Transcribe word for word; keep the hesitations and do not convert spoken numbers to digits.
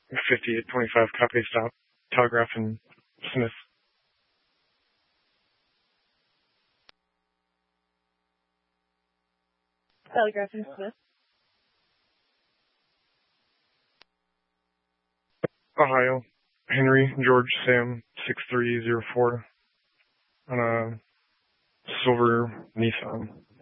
fifty-eight twenty-five copy stop. Telegraph and Smith. Telegraph and Smith. Ohio. Henry George Sam six three zero four on a silver Nissan.